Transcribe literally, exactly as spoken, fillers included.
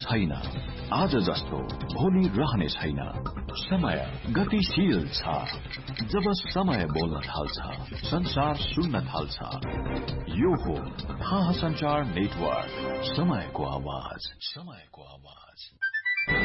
छैन, आज जस्तो भोलि रहने छैन। समय गतिशील छ। जब समय बोल्न थाल्छ, संसार सुन्न थाल्छ। यो हो थाहा संचार नेटवर्क, समयको आवाज, समयको आवाज।